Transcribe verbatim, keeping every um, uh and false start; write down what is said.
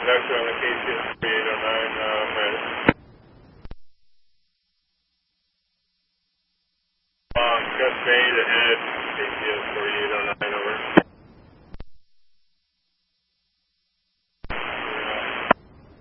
conductor on the K C S three eight oh nine, um, um, Gus Bay to head K C S three